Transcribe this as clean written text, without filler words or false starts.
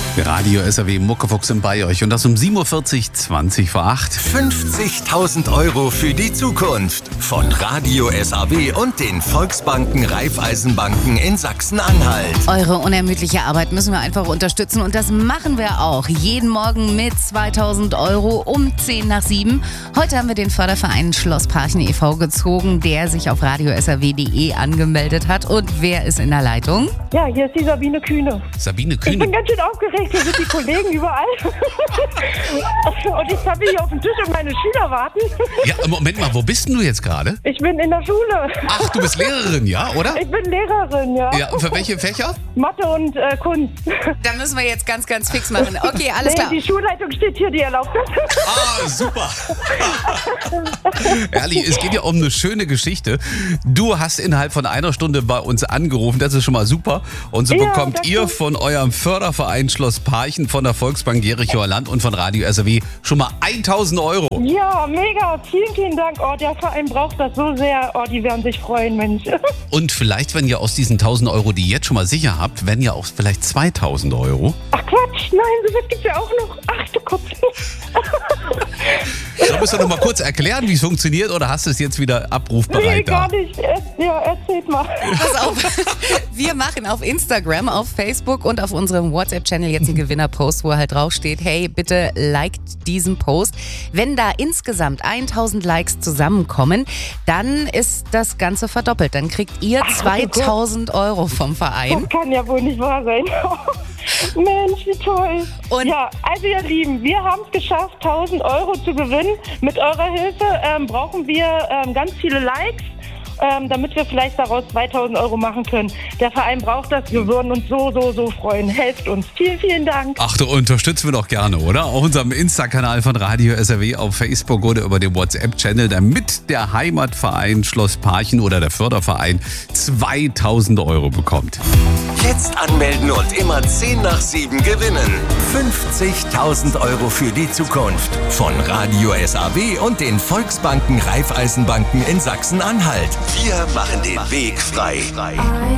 Radio SAW Muckefuchs sind bei euch und das um 7.40 Uhr, 20 vor 8. 50.000 € für die Zukunft von Radio SAW und den Volksbanken Raiffeisenbanken in Sachsen-Anhalt. Eure unermüdliche Arbeit müssen wir einfach unterstützen und das machen wir auch. Jeden Morgen mit 2.000 € um 10 nach 7. Heute haben wir den Förderverein Schloss Parchen e.V. gezogen, der sich auf radiosaw.de angemeldet hat. Und wer ist in der Leitung? Ja, hier ist die Sabine Kühne. Sabine Ich Kühne. bin ganz schön aufgeregt, hier sind die Kollegen überall. Und ich habe hier auf dem Tisch und meine Schüler warten. Ja, Moment mal, wo bist denn du jetzt gerade? Ich bin in der Schule. Ach, du bist Lehrerin, ja, oder? Ich bin Lehrerin, ja. Ja, für welche Fächer? Mathe und Kunst. Da müssen wir jetzt ganz, ganz fix machen. Okay, alles klar. Die Schulleitung steht hier, die erlaubt das. Ah, super. Ehrlich, es geht ja um eine schöne Geschichte. Du hast innerhalb von einer Stunde bei uns angerufen, das ist schon mal super. Und so Ja, bekommt danke. ihr von eurem Förderverein Schloss Parchen, von der Volksbank Jerichoer Land und von Radio SAW schon mal 1.000 €. Ja, mega. Vielen, vielen Dank. Oh, der Verein braucht das so sehr. Oh, die werden sich freuen, Mensch. Und vielleicht, wenn ihr aus diesen 1.000 €, die ihr jetzt schon mal sicher habt, wenn ihr auch vielleicht 2.000 €. Ach Quatsch, nein, sowas gibt's ja auch noch. Ach du Kopf. Da musst du noch mal kurz erklären, wie es funktioniert, oder hast du es jetzt wieder abrufbereit Nee, da? gar nicht. Ja, erzählt mal. Pass auf, wir machen auf Instagram, auf Facebook und auf unserem WhatsApp-Channel jetzt einen Gewinner-Post, wo halt draufsteht, hey, bitte liked diesen Post. Wenn da insgesamt 1.000 Likes zusammenkommen, dann ist das Ganze verdoppelt. Dann kriegt ihr 2.000 € vom Verein. Das kann ja wohl nicht wahr sein. Mensch, wie toll. Und- ja, also ihr Lieben, wir haben es geschafft, 1.000 € zu gewinnen. Mit eurer Hilfe brauchen wir ganz viele Likes, damit wir vielleicht daraus 2.000 € machen können. Der Verein braucht das. Wir würden uns so freuen. Helft uns. Vielen, vielen Dank. Ach, da unterstützen wir doch gerne, oder? Auf unserem Insta-Kanal von Radio SAW auf Facebook oder über den WhatsApp-Channel, damit der Heimatverein Schloss Parchen oder der Förderverein 2.000 € bekommt. Jetzt anmelden und immer 10 nach 7 gewinnen. 50.000 € für die Zukunft von Radio SAW und den Volksbanken Raiffeisenbanken in Sachsen-Anhalt. Wir machen den Weg frei.